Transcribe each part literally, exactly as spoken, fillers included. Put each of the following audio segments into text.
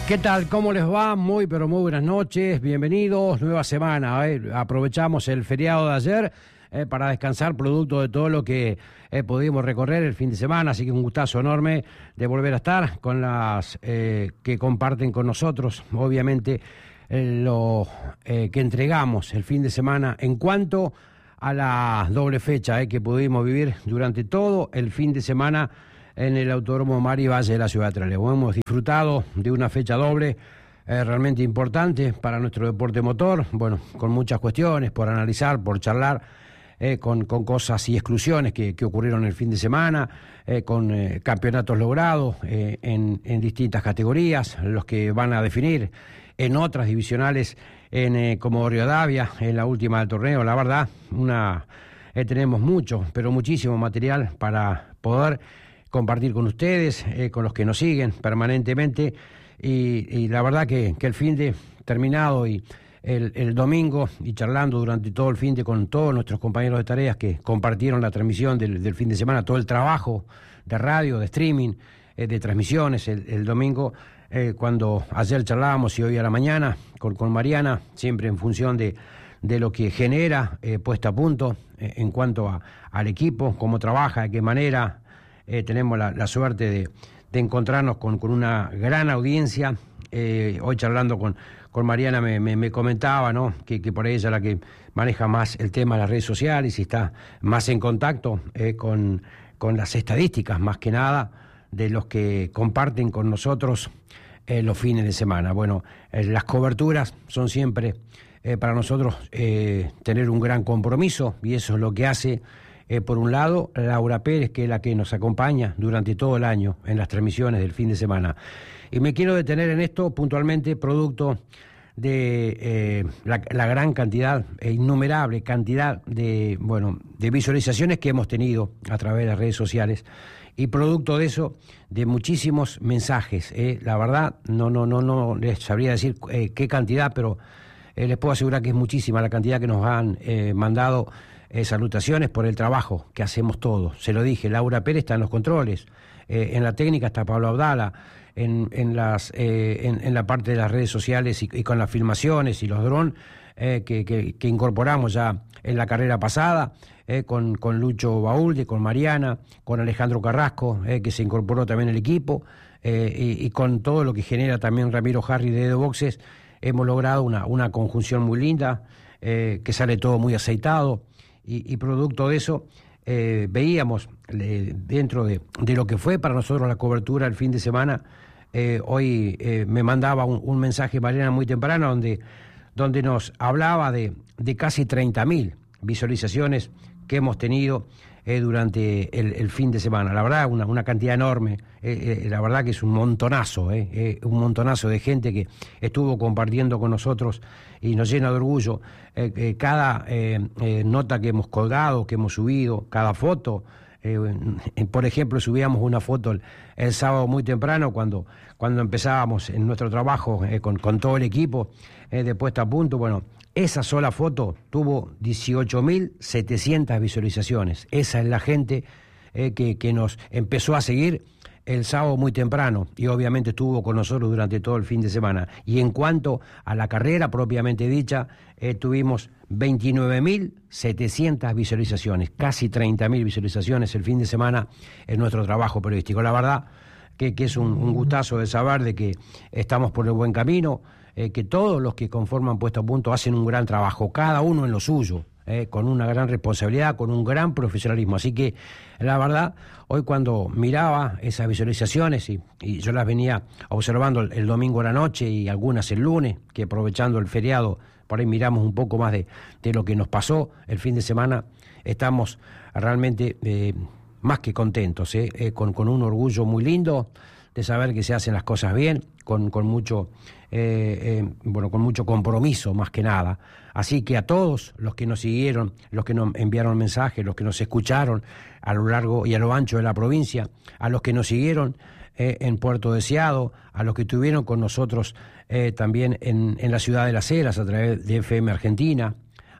¿Qué tal? ¿Cómo les va? Muy, pero muy buenas noches. Bienvenidos. Nueva semana. ¿eh? Aprovechamos el feriado de ayer eh, para descansar, producto de todo lo que eh, pudimos recorrer el fin de semana. Así que un gustazo enorme de volver a estar con las eh, que comparten con nosotros, obviamente, eh, lo eh, que entregamos el fin de semana en cuanto a la doble fecha eh, que pudimos vivir durante todo el fin de semana en el Autódromo Mari Valle de la ciudad de Trelew. Hemos disfrutado de una fecha doble eh, realmente importante para nuestro deporte motor, bueno, con muchas cuestiones por analizar, por charlar, eh, con, con cosas y exclusiones que, que ocurrieron el fin de semana, eh, con eh, campeonatos logrados eh, en, en distintas categorías, los que van a definir en otras divisionales en eh, como Rivadavia, en la última del torneo. La verdad, una eh, tenemos mucho, pero muchísimo material para poder compartir con ustedes, eh, con los que nos siguen permanentemente, y, y la verdad que, que el fin de terminado y el, el domingo, y charlando durante todo el fin de con todos nuestros compañeros de tareas que compartieron la transmisión del, del fin de semana, todo el trabajo de radio, de streaming, eh, de transmisiones, el, el domingo, eh, cuando ayer charlábamos y hoy a la mañana con, con Mariana, siempre en función de, de lo que genera eh, puesta a punto eh, en cuanto a, al equipo, cómo trabaja, de qué manera. Eh, tenemos la, la suerte de, de encontrarnos con, con una gran audiencia. Eh, hoy charlando con, con Mariana me, me, me comentaba, ¿no?, que, que por ella la que maneja más el tema de las redes sociales y está más en contacto eh, con, con las estadísticas, más que nada, de los que comparten con nosotros eh, los fines de semana. Bueno, eh, las coberturas son siempre eh, para nosotros eh, tener un gran compromiso, y eso es lo que hace. Eh, por un lado, Laura Pérez, que es la que nos acompaña durante todo el año en las transmisiones del fin de semana. Y me quiero detener en esto puntualmente, producto de eh, la, la gran cantidad, e innumerable cantidad de, bueno, de visualizaciones que hemos tenido a través de las redes sociales, y producto de eso, de muchísimos mensajes. Eh. La verdad, no, no, no, no les sabría decir eh, qué cantidad, pero eh, les puedo asegurar que es muchísima la cantidad que nos han eh, mandado. Eh, salutaciones por el trabajo que hacemos todos. Se lo dije, Laura Pérez está en los controles, eh, en la técnica está Pablo Abdala, en, en, las, eh, en, en la parte de las redes sociales y, y con las filmaciones y los drones eh, que, que, que incorporamos ya en la carrera pasada, eh, con, con Lucho Baúlde, con Mariana, con Alejandro Carrasco, eh, que se incorporó también al equipo, eh, y, y con todo lo que genera también Ramiro Harry de Edo Boxes. Hemos logrado una, una conjunción muy linda, eh, que sale todo muy aceitado. Y, y producto de eso, eh, veíamos eh, dentro de, de lo que fue para nosotros la cobertura el fin de semana. Eh, hoy eh, me mandaba un, un mensaje Mariana muy temprano donde, donde nos hablaba de, de casi treinta mil visualizaciones que hemos tenido eh, durante el, el fin de semana. La verdad, una, una cantidad enorme. Eh, eh, la verdad que es un montonazo, eh, eh, un montonazo de gente que estuvo compartiendo con nosotros, y nos llena de orgullo eh, eh, cada eh, eh, nota que hemos colgado, que hemos subido, cada foto. Eh, por ejemplo, subíamos una foto el, el sábado muy temprano cuando, cuando empezábamos en nuestro trabajo eh, con, con todo el equipo eh, de puesta a punto. Bueno, esa sola foto tuvo dieciocho mil setecientas visualizaciones. Esa es la gente eh, que, que nos empezó a seguir el sábado muy temprano, y obviamente estuvo con nosotros durante todo el fin de semana. Y en cuanto a la carrera propiamente dicha, eh, tuvimos veintinueve mil setecientas visualizaciones, casi treinta mil visualizaciones el fin de semana en nuestro trabajo periodístico. La verdad que, que es un, un gustazo de saber de que estamos por el buen camino, eh, que todos los que conforman Puesto a Punto hacen un gran trabajo, cada uno en lo suyo. Eh, con una gran responsabilidad, con un gran profesionalismo. Así que, la verdad, hoy cuando miraba esas visualizaciones, y, y yo las venía observando el, el domingo a la noche y algunas el lunes, que aprovechando el feriado, por ahí miramos un poco más de, de lo que nos pasó el fin de semana, estamos realmente eh, más que contentos, eh, eh, con, con un orgullo muy lindo de saber que se hacen las cosas bien, con, con mucho eh, eh, bueno, con mucho compromiso, más que nada. Así que a todos los que nos siguieron, los que nos enviaron mensajes, los que nos escucharon a lo largo y a lo ancho de la provincia, a los que nos siguieron eh, en Puerto Deseado, a los que estuvieron con nosotros eh, también en, en la ciudad de Las Heras a través de F M Argentina,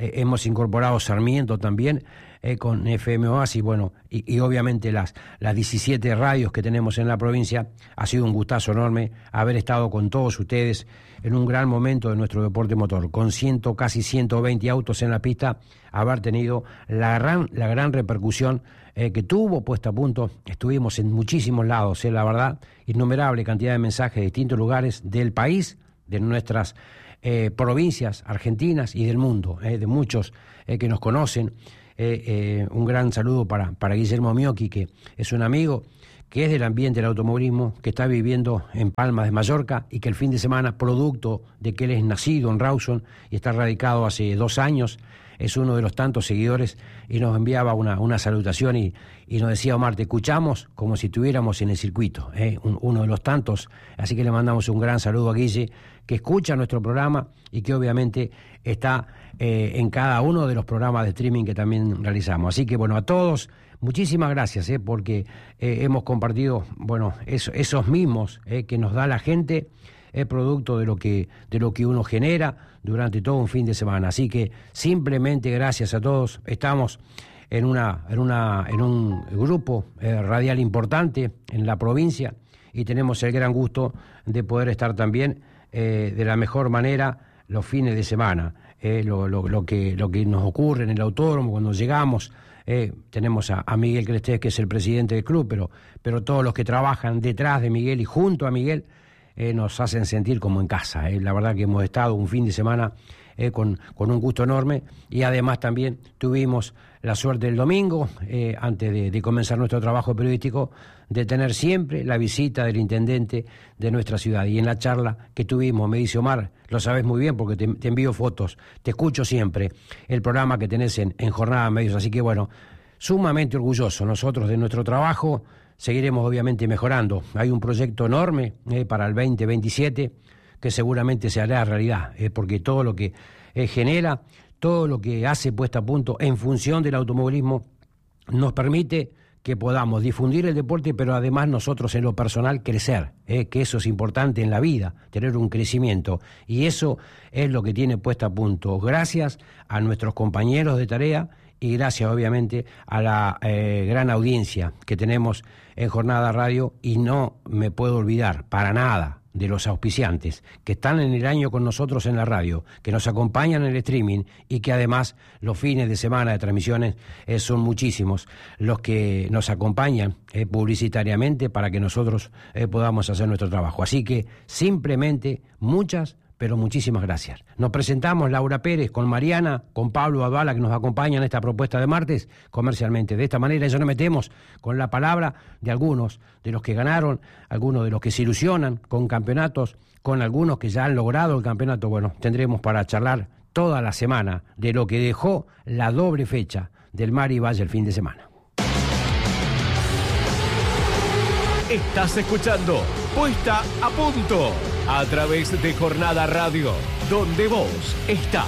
eh, hemos incorporado Sarmiento también, eh, con F M Oasis, bueno, y, y obviamente las, las diecisiete radios que tenemos en la provincia. Ha sido un gustazo enorme haber estado con todos ustedes en un gran momento de nuestro deporte motor, con ciento, casi ciento veinte autos en la pista, haber tenido la gran, la gran repercusión eh, que tuvo puesta a punto. Estuvimos en muchísimos lados, eh, la verdad, innumerable cantidad de mensajes de distintos lugares del país, de nuestras eh, provincias argentinas y del mundo, eh, de muchos eh, que nos conocen. Eh, eh, un gran saludo para, para Guillermo Miocchi, que es un amigo que es del ambiente del automovilismo, que está viviendo en Palma de Mallorca y que el fin de semana, producto de que él es nacido en Rawson y está radicado hace dos años, es uno de los tantos seguidores y nos enviaba una, una salutación y, y nos decía: Omar, te escuchamos como si estuviéramos en el circuito, ¿eh? Un, uno de los tantos, así que le mandamos un gran saludo a Guille, que escucha nuestro programa y que obviamente está eh, en cada uno de los programas de streaming que también realizamos. Así que bueno, a todos, muchísimas gracias, eh, porque eh, hemos compartido, bueno, eso, esos mismos eh, que nos da la gente, es producto de lo que de lo que uno genera durante todo un fin de semana. Así que simplemente gracias a todos. Estamos en una en una en un grupo eh, radial importante en la provincia y tenemos el gran gusto de poder estar también eh, de la mejor manera los fines de semana. Eh, lo, lo, lo que lo que nos ocurre en el autódromo cuando llegamos. Eh, tenemos a, a Miguel Crestés, que es el presidente del club, pero pero todos los que trabajan detrás de Miguel y junto a Miguel Eh, nos hacen sentir como en casa. Eh. La verdad que hemos estado un fin de semana eh, con, con un gusto enorme y además también tuvimos la suerte el domingo, eh, antes de, de comenzar nuestro trabajo periodístico, de tener siempre la visita del intendente de nuestra ciudad. Y en la charla que tuvimos me dice: Omar, lo sabes muy bien porque te, te envío fotos, te escucho siempre, el programa que tenés en, en Jornada Medios. Así que bueno, sumamente orgulloso nosotros de nuestro trabajo. Seguiremos obviamente mejorando. Hay un proyecto enorme eh, para el veinte veintisiete que seguramente se hará realidad, eh, porque todo lo que eh, genera, todo lo que hace puesta a punto en función del automovilismo nos permite que podamos difundir el deporte, pero además nosotros en lo personal crecer, eh, que eso es importante en la vida, tener un crecimiento. Y eso es lo que tiene puesta a punto. Gracias a nuestros compañeros de tarea y gracias obviamente a la eh, gran audiencia que tenemos en Jornada Radio, y no me puedo olvidar para nada de los auspiciantes que están en el año con nosotros en la radio, que nos acompañan en el streaming y que además los fines de semana de transmisiones eh, son muchísimos los que nos acompañan eh, publicitariamente para que nosotros eh, podamos hacer nuestro trabajo. Así que simplemente muchas pero muchísimas gracias. Nos presentamos Laura Pérez con Mariana, con Pablo Abala, que nos acompañan en esta propuesta de martes comercialmente. De esta manera ya nos metemos con la palabra de algunos de los que ganaron, algunos de los que se ilusionan con campeonatos, con algunos que ya han logrado el campeonato. Bueno, tendremos para charlar toda la semana de lo que dejó la doble fecha del Mar y Valle el fin de semana. Estás escuchando Puesta a Punto a través de Jornada Radio, donde vos estás.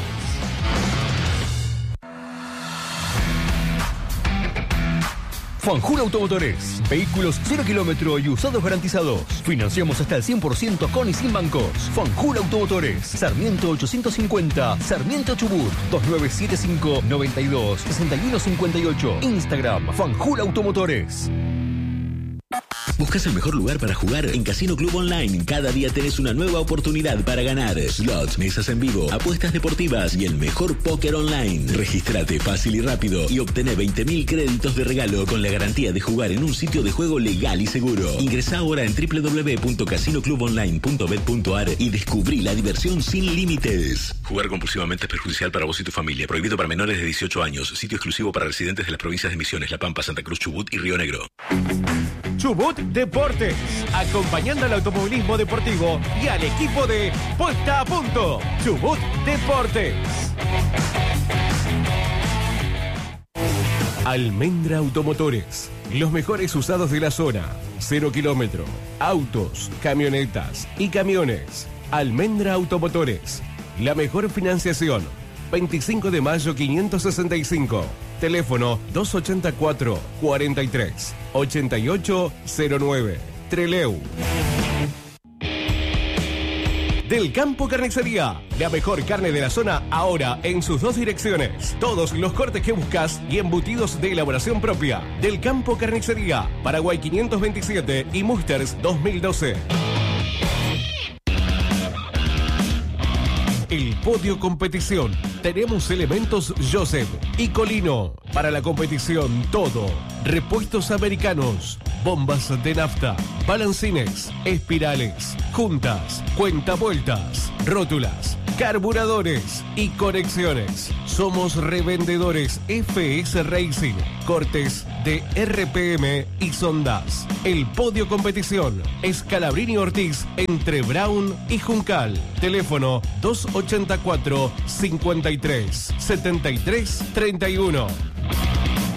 Fanjul Automotores. Vehículos cero kilómetro y usados garantizados. Financiamos hasta el cien por ciento con y sin bancos. Fanjul Automotores. Sarmiento ochocientos cincuenta. Sarmiento Chubut. dos nueve siete cinco, noventa y dos, sesenta y uno cincuenta y ocho. Instagram Fanjul Automotores. ¿Buscas el mejor lugar para jugar? En Casino Club Online cada día tenés una nueva oportunidad para ganar. Slots, mesas en vivo, apuestas deportivas y el mejor póker online. Regístrate fácil y rápido y obtené veinte mil créditos de regalo con la garantía de jugar en un sitio de juego legal y seguro. Ingresá ahora en doble u doble u doble u punto casino club online punto bet punto a r y descubrí la diversión sin límites. Jugar compulsivamente es perjudicial para vos y tu familia. Prohibido para menores de dieciocho años. Sitio exclusivo para residentes de las provincias de Misiones, La Pampa, Santa Cruz, Chubut y Río Negro. Chubut Deportes, acompañando al automovilismo deportivo y al equipo de Puesta a Punto. Chubut Deportes. Almendra Automotores, los mejores usados de la zona. Cero kilómetro, autos, camionetas y camiones. Almendra Automotores, la mejor financiación. veinticinco de mayo quinientos sesenta y cinco. Teléfono dos ochenta y cuatro, cuarenta y tres, ochenta y ocho cero nueve. Treleu. Del Campo Carnicería. La mejor carne de la zona ahora en sus dos direcciones. Todos los cortes que buscas y embutidos de elaboración propia. Del Campo Carnicería. Paraguay quinientos veintisiete y Musters dos mil doce. El Podio Competición. Tenemos elementos Joseph y Colino. Para la competición, todo. Repuestos americanos, bombas de nafta, balancines, espirales, juntas, cuentavueltas, rótulas, carburadores y conexiones. Somos revendedores F S Racing, cortes de R P M y sondas. El Podio Competición es Calabrini Ortiz entre Brown y Juncal. Teléfono dos ochenta y cuatro, cincuenta y tres, setenta y tres, treinta y uno.